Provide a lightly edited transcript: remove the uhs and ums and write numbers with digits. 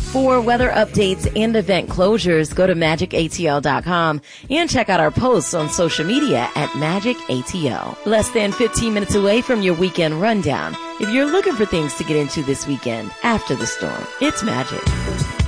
For weather updates and event closures, go to magicatl.com and check out our posts on social media at magicatl. Less than 15 minutes away from your weekend rundown. If you're looking for things to get into this weekend after the storm, it's Magic.